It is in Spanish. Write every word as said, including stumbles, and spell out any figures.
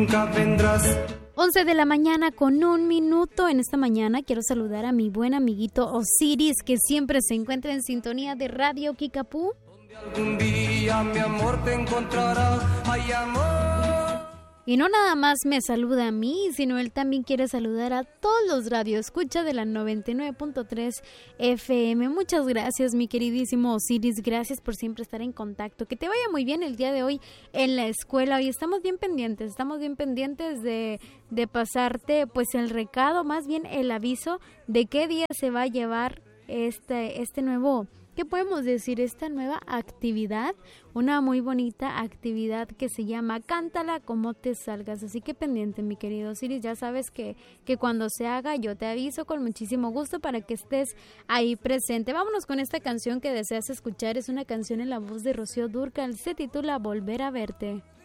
Nunca vendrás. once de la mañana con un minuto. En esta mañana quiero saludar a mi buen amiguito Osiris, que siempre se encuentra en sintonía de Radio Kickapoo. Algún día mi amor te encontrará. Ay, amor. Y no nada más me saluda a mí, sino él también quiere saludar a todos los radioescuchas de la noventa y nueve punto tres F M. Muchas gracias, mi queridísimo Osiris. Gracias por siempre estar en contacto. Que te vaya muy bien el día de hoy en la escuela. Hoy estamos bien pendientes, estamos bien pendientes de, de pasarte pues el recado, más bien el aviso de qué día se va a llevar este, este nuevo... ¿Qué podemos decir? Esta nueva actividad, una muy bonita actividad que se llama Cántala como te salgas. Así que pendiente, mi querido Osiris, ya sabes que, que cuando se haga yo te aviso con muchísimo gusto para que estés ahí presente. Vámonos con esta canción que deseas escuchar. Es una canción en la voz de Rocío Dúrcal, se titula Volver a verte.